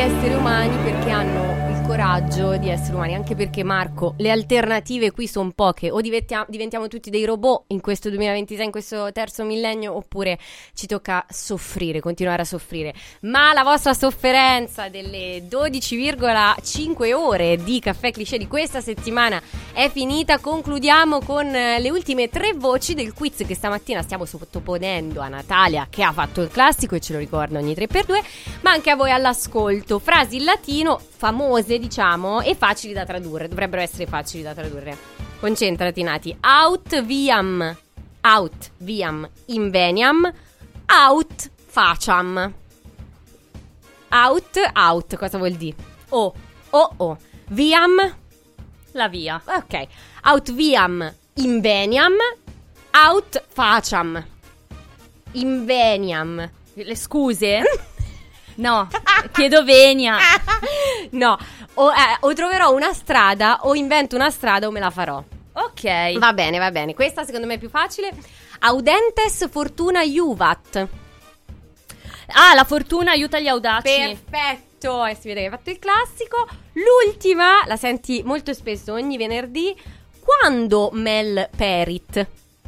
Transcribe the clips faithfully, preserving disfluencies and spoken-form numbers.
esseri umani perché hanno il coraggio di essere umani, anche perché, Marco, le alternative qui sono poche: o diventiamo, diventiamo tutti dei robot in questo duemilaventisei, in questo terzo millennio, oppure ci tocca soffrire, continuare a soffrire. Ma la vostra sofferenza delle dodici virgola cinque ore di Caffè Cliché di questa settimana è finita. Concludiamo con le ultime tre voci del quiz che stamattina stiamo sottoponendo a Natalia, che ha fatto il classico e ce lo ricorda ogni tre per due, ma anche a voi all'ascolto. Frasi in latino famose, diciamo, e facili da tradurre. Dovrebbero essere facili da tradurre. Concentrati, Nati. Aut viam, aut viam inveniam, aut faciam. Out, out, cosa vuol dire? O, o, o. Viam, la via. ok. Aut viam inveniam, aut faciam. Inveniam. Le scuse? No, chiedo venia. No, o, eh, o troverò una strada, o invento una strada, o me la farò. Ok. Va bene, va bene. Questa secondo me è più facile. Audentes fortuna iuvat. Ah, la fortuna aiuta gli audaci. Perfetto. E si vede che hai fatto il classico. L'ultima la senti molto spesso ogni venerdì. Quando mel perit?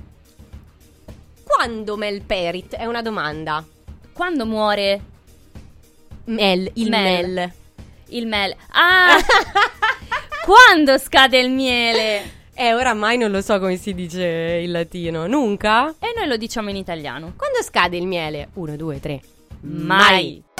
Quando mel perit? È una domanda. Quando muore? Mel, il mel, mel. Il mel. Ah! Quando scade il miele? Eh, oramai non lo so come si dice in latino. Nunca? E noi lo diciamo in italiano. Quando scade il miele? Uno, due, tre. Mai.